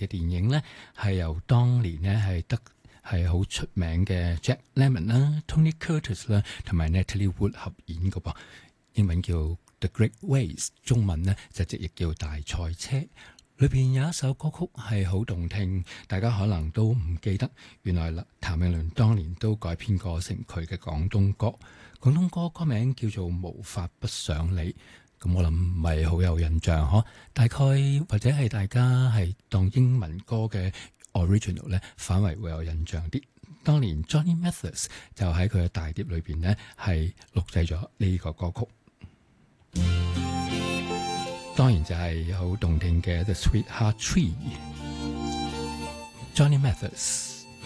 嘅電影呢，係由當年呢係好出名嘅 Jack Lemmon 啦、Tony Curtis 啦同埋 Natalie Wood 合演嘅噃，英文叫 The Great Race， 中文呢就直譯叫大賽車。裏邊有一首歌曲係好動聽，大家可能都唔記得，原來譚詠麟當年都改編過成佢嘅廣東歌。廣東歌歌名叫做《無法不想你》，咁我諗唔係好有印象嗬。大概或者係大家係當英文歌嘅 original 咧，反為會有印象啲。當年 Johnny Mathis 就喺佢嘅大碟裏邊呢係錄製咗呢個歌曲。當然就係好動聽嘅 The Sweetheart Tree， Johnny Mathis。